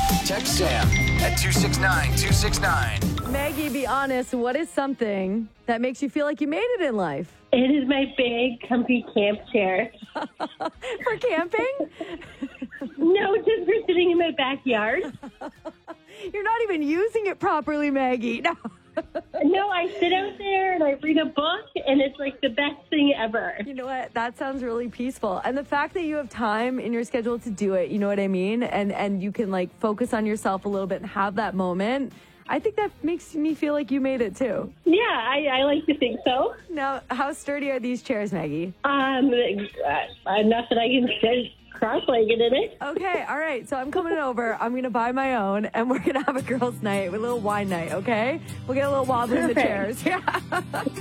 Text Sam at 269-269. Maggie, be honest. What is something that makes you feel like you made it in life? It is my big, comfy camp chair. For camping? No, just for sitting in my backyard. You're not even using it properly, Maggie. No. No, I sit out there and I read a book, and it's like the best thing ever. You know what? That sounds really peaceful. And the fact that you have time in your schedule to do it, you know what I mean? And you can like focus on yourself a little bit and have that moment. I think that makes me feel like you made it too. Yeah, I like to think so. Now, how sturdy are these chairs, Maggie? Enough that I can sit cross-legged in it. Okay, all right. So I'm coming over. I'm going to buy my own, and we're going to have a girls' night, a little wine night, okay? We'll get a little wobbly in the chairs. Yeah.